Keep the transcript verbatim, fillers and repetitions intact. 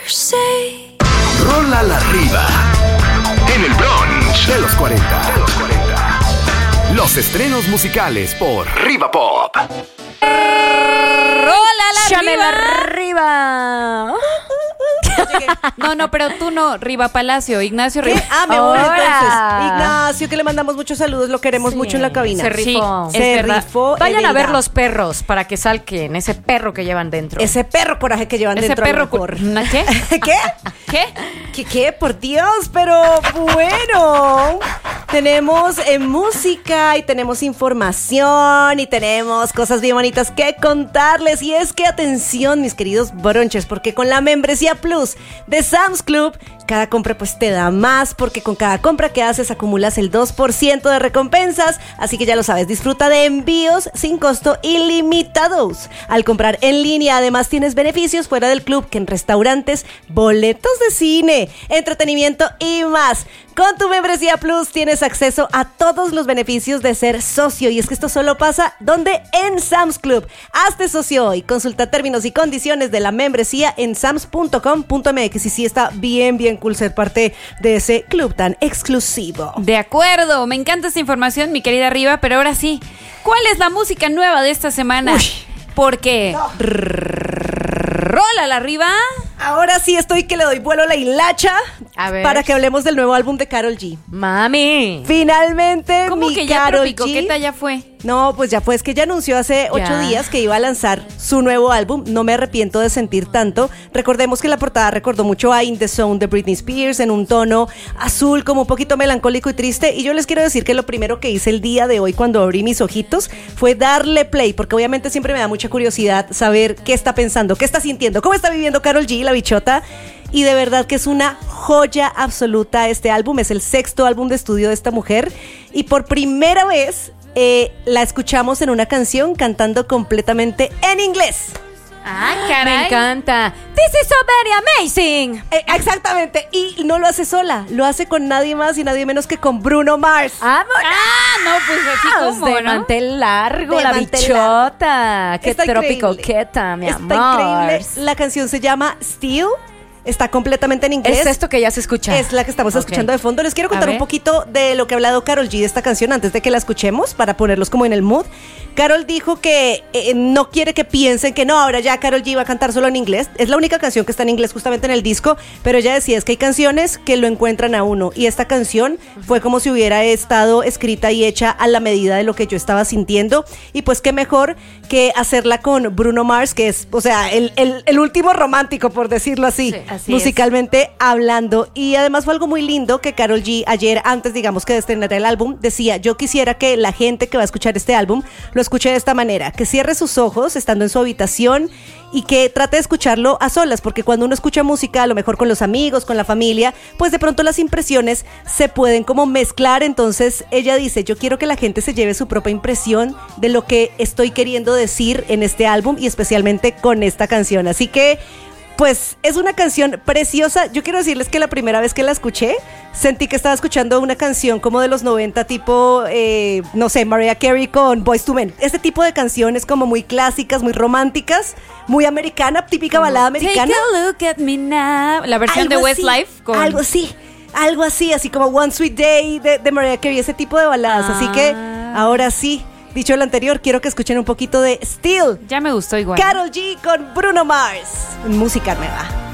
say. Rola la Riva. En el brunch de los cuarenta. De los cuarenta. Los estrenos musicales por Riva Pop. ¡Rola la ¡Chámela Riva! arriba! No, no, pero tú no, Riva Palacio, Ignacio Riva. Ah, me voy Ahora. entonces. Ignacio, que le mandamos muchos saludos, lo queremos Sí, mucho en la cabina. se rifó. Sí, Se es verdad. rifó. Vayan a ver Edelda. los perros para que salquen ese perro que llevan dentro. Ese perro coraje que llevan Ese dentro. perro. a lo mejor. ¿Una qué? ¿Qué? ¿Qué? ¿Qué, qué? Por Dios, pero bueno. Tenemos eh, música y tenemos información y tenemos cosas bien bonitas que contarles. Y es que atención, mis queridos bronches, porque con la membresía Plus de Sam's Club, cada compra pues te da más, porque con cada compra que haces acumulas el dos por ciento de recompensas. Así que ya lo sabes, disfruta de envíos sin costo ilimitados. Al comprar en línea, además tienes beneficios fuera del club, que en restaurantes, boletos de cine, entretenimiento y más. Con tu membresía Plus tienes acceso a todos los beneficios de ser socio. Y es que esto solo pasa ¿dónde? En Sam's Club. Hazte socio hoy. Consulta términos y condiciones de la membresía en sams punto com punto m x. Y sí, está bien, bien cool ser parte de ese club tan exclusivo. De acuerdo, me encanta esta información, mi querida Riva, pero ahora sí, ¿cuál es la música nueva de esta semana? Uy. Porque No. rola la Riva. Ahora sí estoy que le doy vuelo a la hilacha A ver. para que hablemos del nuevo álbum de Karol G. ¡Mami! Finalmente, ¿Cómo mi que ya Karol Tropico? G. ¿Qué tal ya fue? No, pues ya fue, es que ella anunció hace ocho Ya. días que iba a lanzar su nuevo álbum. No me arrepiento de sentir tanto. Recordemos que la portada recordó mucho a In The Zone de Britney Spears, en un tono azul, como un poquito melancólico y triste. Y yo les quiero decir que lo primero que hice el día de hoy cuando abrí mis ojitos fue darle play, porque obviamente siempre me da mucha curiosidad saber qué está pensando, qué está sintiendo, cómo está viviendo Karol G, la bichota. Y de verdad que es una joya absoluta este álbum. Es el sexto álbum de estudio de esta mujer. Y por primera vez eh, la escuchamos en una canción cantando completamente en inglés. Ah, Me caray. encanta. This is so very amazing. Eh, exactamente. Y no lo hace sola. Lo hace con nadie más y nadie menos que con Bruno Mars. ¡Vámonos! Ah, no, pues así como, de ¿no? mantel largo, De la mantel bichota. Qué Está tropical increíble. quieta, mi Está amor. increíble. La canción se llama Still. Está completamente en inglés. Es esto que ya se escucha. Es la que estamos Ok. escuchando de fondo. Les quiero A contar un ver. poquito de lo que ha hablado Karol G de esta canción antes de que la escuchemos, para ponerlos como en el mood. Karol dijo que eh, no quiere que piensen que no, ahora ya Karol G va a cantar solo en inglés. Es la única canción que está en inglés justamente en el disco, pero ella decía es que hay canciones que lo encuentran a uno. Y esta canción fue como si hubiera estado escrita y hecha a la medida de lo que yo estaba sintiendo. Y pues qué mejor que hacerla con Bruno Mars, que es, o sea, el, el, el último romántico, por decirlo así, Sí, así musicalmente hablando. Y además fue algo muy lindo que Karol G ayer, antes digamos que de estrenar el álbum, decía: yo quisiera que la gente que va a escuchar este álbum lo escuche de esta manera, que cierre sus ojos estando en su habitación y que trate de escucharlo a solas, porque cuando uno escucha música, a lo mejor con los amigos, con la familia, pues de pronto las impresiones se pueden como mezclar. Entonces ella dice: yo quiero que la gente se lleve su propia impresión de lo que estoy queriendo decir en este álbum y especialmente con esta canción. Así que pues es una canción preciosa. Yo quiero decirles que la primera vez que la escuché, sentí que estaba escuchando una canción como de los noventa, tipo, eh, no sé, Mariah Carey con Boyz two Men. Este tipo de canciones como muy clásicas, muy románticas, muy americana, típica balada americana. Take a look at me now. La versión Algo de así, Westlife. Con... Algo así, algo así, así como One Sweet Day de, de Mariah Carey, ese tipo de baladas. Ah. Así que, ahora sí, dicho lo anterior, quiero que escuchen un poquito de Still. Ya me gustó igual. Karol G con Bruno Mars. Música nueva.